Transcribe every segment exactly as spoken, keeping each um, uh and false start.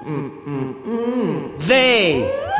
They,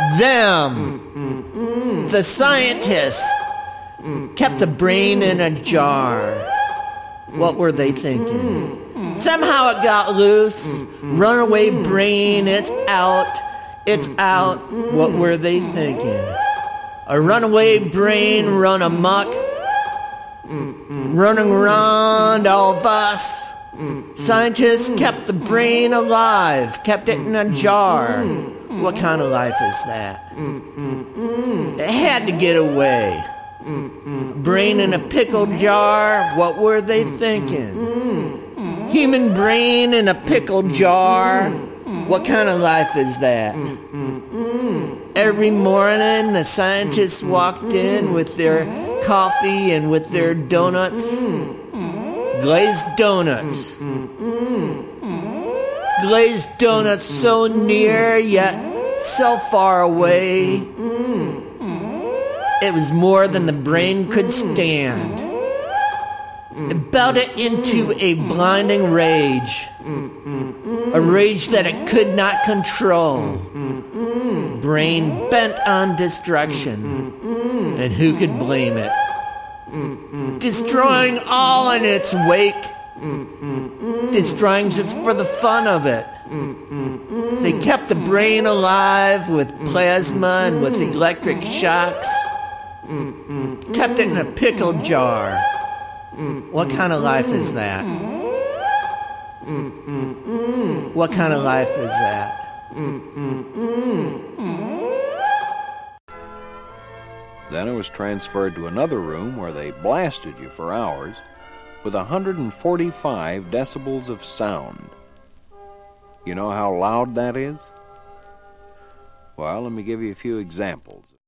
them, the scientists kept the brain in a jar. What were they thinking? Somehow it got loose. Runaway brain, it's out. It's out. What were they thinking? A runaway brain run amok. Running around all of us. Scientists kept the brain alive, kept it in a jar. What kind of life is that? It had to get away. Brain in a pickle jar, what were they thinking? Human brain in a pickle jar, what kind of life is that? Every morning the scientists walked in with their coffee and with their donuts. Glazed donuts. Glazed donuts so near yet so far away. It was more than the brain could stand. It belted into a blinding rage. A rage that it could not control. Brain bent on destruction. And who could blame it? Destroying all in its wake. Destroying just for the fun of it. They kept the brain alive with plasma and with electric shocks. Kept it in a pickle jar. What kind of life is that? What kind of life is that? Then it was transferred to another room where they blasted you for hours with one hundred forty-five decibels of sound. You know how loud that is? Well, let me give you a few examples.